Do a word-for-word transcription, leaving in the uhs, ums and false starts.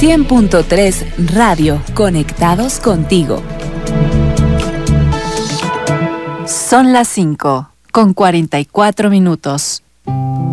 cien punto tres Radio, conectados contigo. Son las cinco, con cuarenta y cuatro minutos.